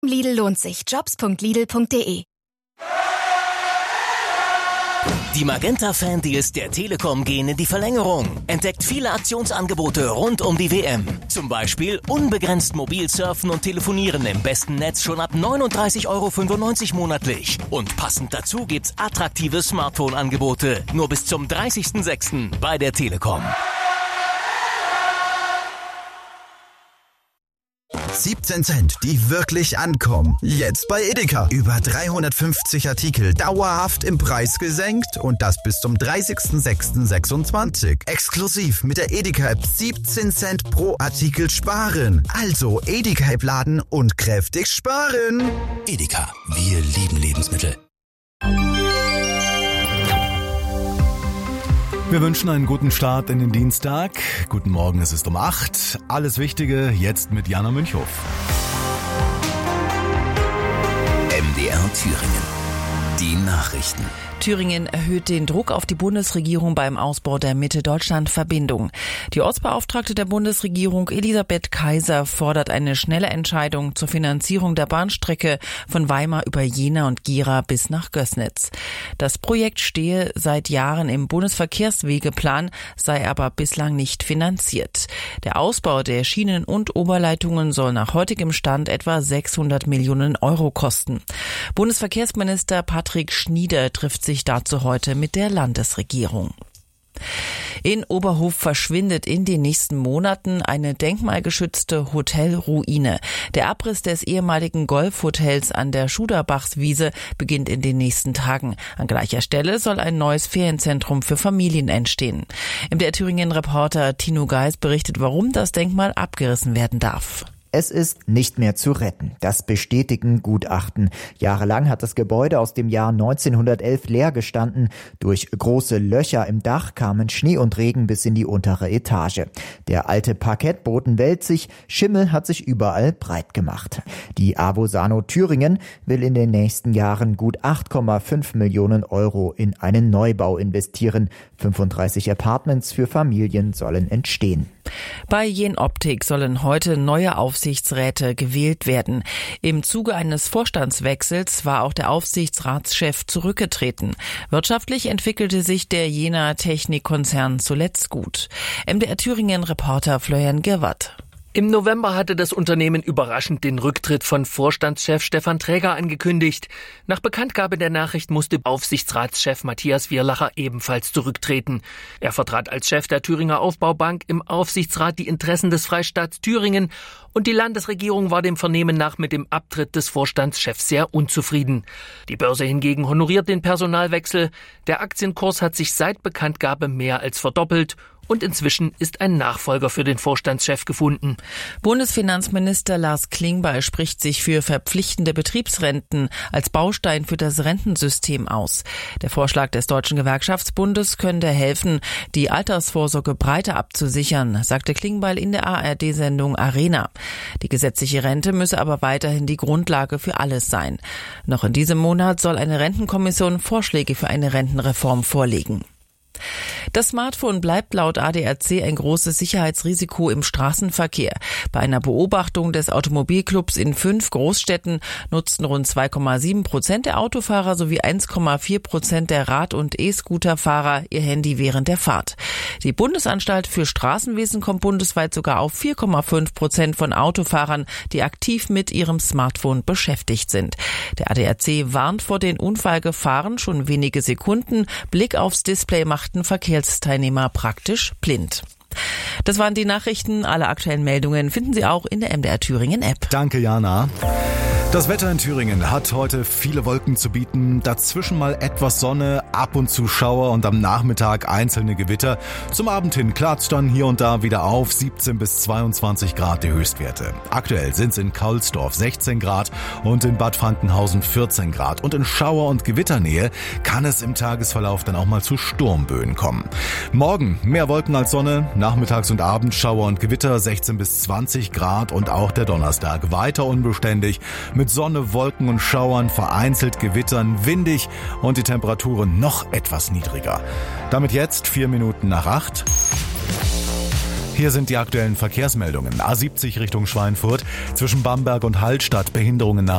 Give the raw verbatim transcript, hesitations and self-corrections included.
Lidl lohnt sich. jobs punkt lidl punkt de. Die Magenta-Fan-Deals der Telekom gehen in die Verlängerung. Entdeckt viele Aktionsangebote rund um die W M. Zum Beispiel unbegrenzt mobil surfen und telefonieren im besten Netz schon ab neununddreißig Euro fünfundneunzig monatlich. Und passend dazu gibt's attraktive Smartphone-Angebote. Nur bis zum dreißigsten sechsten bei der Telekom. siebzehn Cent, die wirklich ankommen. Jetzt bei Edeka. Über dreihundertfünfzig Artikel dauerhaft im Preis gesenkt und das bis zum dreißigsten sechsten sechsundzwanzig. Exklusiv mit der Edeka-App siebzehn Cent pro Artikel sparen. Also Edeka-App laden und kräftig sparen. Edeka, wir lieben Lebensmittel. Wir wünschen einen guten Start in den Dienstag. Guten Morgen, es ist um acht. Alles Wichtige jetzt mit Jana Münchhoff. M D R Thüringen. Die Nachrichten. Thüringen erhöht den Druck auf die Bundesregierung beim Ausbau der Mitte-Deutschland-Verbindung. Die Ortsbeauftragte der Bundesregierung Elisabeth Kaiser fordert eine schnelle Entscheidung zur Finanzierung der Bahnstrecke von Weimar über Jena und Gera bis nach Gößnitz. Das Projekt stehe seit Jahren im Bundesverkehrswegeplan, sei aber bislang nicht finanziert. Der Ausbau der Schienen und Oberleitungen soll nach heutigem Stand etwa sechshundert Millionen Euro kosten. Bundesverkehrsminister Patrick Schnieder trifft sich dazu heute mit der Landesregierung. In Oberhof verschwindet in den nächsten Monaten eine denkmalgeschützte Hotelruine. Der Abriss des ehemaligen Golfhotels an der Schuderbachswiese beginnt in den nächsten Tagen. An gleicher Stelle soll ein neues Ferienzentrum für Familien entstehen. M D R Thüringen-Reporter Tino Geis berichtet, warum das Denkmal abgerissen werden darf. Es ist nicht mehr zu retten. Das bestätigen Gutachten. Jahrelang hat das Gebäude aus dem Jahr neunzehnhundertelf leer gestanden. Durch große Löcher im Dach kamen Schnee und Regen bis in die untere Etage. Der alte Parkettboden wälzt sich, Schimmel hat sich überall breit gemacht. Die Avosano Thüringen will in den nächsten Jahren gut acht Komma fünf Millionen Euro in einen Neubau investieren. fünfunddreißig Apartments für Familien sollen entstehen. Bei Jenoptik sollen heute neue Aufsichtsräte gewählt werden. Im Zuge eines Vorstandswechsels war auch der Aufsichtsratschef zurückgetreten. Wirtschaftlich entwickelte sich der Jenaer Technikkonzern zuletzt gut. M D R Thüringen-Reporter Florian Girwart. Im November hatte das Unternehmen überraschend den Rücktritt von Vorstandschef Stefan Träger angekündigt. Nach Bekanntgabe der Nachricht musste Aufsichtsratschef Matthias Wierlacher ebenfalls zurücktreten. Er vertrat als Chef der Thüringer Aufbaubank im Aufsichtsrat die Interessen des Freistaats Thüringen und die Landesregierung war dem Vernehmen nach mit dem Abtritt des Vorstandschefs sehr unzufrieden. Die Börse hingegen honoriert den Personalwechsel. Der Aktienkurs hat sich seit Bekanntgabe mehr als verdoppelt. Und inzwischen ist ein Nachfolger für den Vorstandschef gefunden. Bundesfinanzminister Lars Klingbeil spricht sich für verpflichtende Betriebsrenten als Baustein für das Rentensystem aus. Der Vorschlag des Deutschen Gewerkschaftsbundes könnte helfen, die Altersvorsorge breiter abzusichern, sagte Klingbeil in der A R D-Sendung Arena. Die gesetzliche Rente müsse aber weiterhin die Grundlage für alles sein. Noch in diesem Monat soll eine Rentenkommission Vorschläge für eine Rentenreform vorlegen. Das Smartphone bleibt laut A D A C ein großes Sicherheitsrisiko im Straßenverkehr. Bei einer Beobachtung des Automobilclubs in fünf Großstädten nutzten rund zwei Komma sieben Prozent der Autofahrer sowie eins Komma vier Prozent der Rad- und E-Scooterfahrer ihr Handy während der Fahrt. Die Bundesanstalt für Straßenwesen kommt bundesweit sogar auf vier Komma fünf Prozent von Autofahrern, die aktiv mit ihrem Smartphone beschäftigt sind. Der A D A C warnt vor den Unfallgefahren. Schon wenige Sekunden Blick aufs Display machten Verkehrsteilnehmer praktisch blind. Das waren die Nachrichten. Alle aktuellen Meldungen finden Sie auch in der M D R Thüringen App. Danke, Jana. Das Wetter in Thüringen hat heute viele Wolken zu bieten, dazwischen mal etwas Sonne, ab und zu Schauer und am Nachmittag einzelne Gewitter. Zum Abend hin klart's dann hier und da wieder auf, siebzehn bis zweiundzwanzig Grad die Höchstwerte. Aktuell sind's in Kaulsdorf sechzehn Grad und in Bad Frankenhausen vierzehn Grad. Und in Schauer- und Gewitternähe kann es im Tagesverlauf dann auch mal zu Sturmböen kommen. Morgen mehr Wolken als Sonne, nachmittags und abends Schauer und Gewitter, sechzehn bis zwanzig Grad und auch der Donnerstag weiter unbeständig. Mit Sonne, Wolken und Schauern, vereinzelt Gewittern, windig und die Temperaturen noch etwas niedriger. Damit jetzt vier Minuten nach acht. Hier sind die aktuellen Verkehrsmeldungen. A siebzig Richtung Schweinfurt. Zwischen Bamberg und Hallstatt Behinderungen nach